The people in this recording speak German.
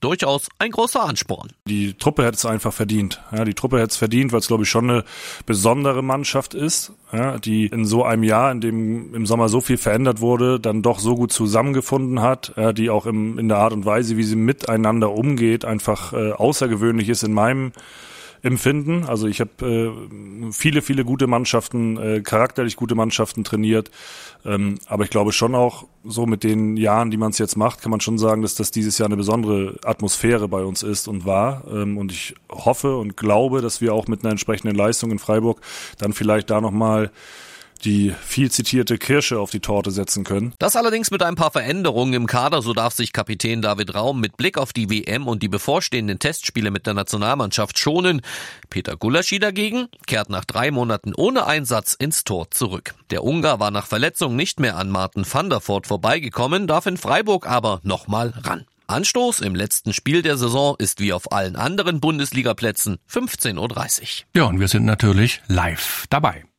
durchaus ein großer Ansporn. Die Truppe hätte es einfach verdient. Ja, die Truppe hätte es verdient, weil es, glaube ich, schon eine besondere Mannschaft ist, ja, die in so einem Jahr, in dem im Sommer so viel verändert wurde, dann doch so gut zusammengefunden hat, ja, die auch in der Art und Weise, wie sie miteinander umgeht, einfach außergewöhnlich ist in meinem Empfinden. Also ich habe viele gute Mannschaften, charakterlich gute Mannschaften trainiert. Aber ich glaube schon auch, so mit den Jahren, die man es jetzt macht, kann man schon sagen, dass das dieses Jahr eine besondere Atmosphäre bei uns ist und war. Und ich hoffe und glaube, dass wir auch mit einer entsprechenden Leistung in Freiburg dann vielleicht da nochmal die viel zitierte Kirsche auf die Torte setzen können. Das allerdings mit ein paar Veränderungen im Kader, so darf sich Kapitän David Raum mit Blick auf die WM und die bevorstehenden Testspiele mit der Nationalmannschaft schonen. Peter Gulaschi dagegen kehrt nach 3 Monaten ohne Einsatz ins Tor zurück. Der Ungar war nach Verletzung nicht mehr an Martin van der Voort vorbeigekommen, darf in Freiburg aber nochmal ran. Anstoß im letzten Spiel der Saison ist wie auf allen anderen Bundesligaplätzen 15:30 Uhr. Ja, und wir sind natürlich live dabei.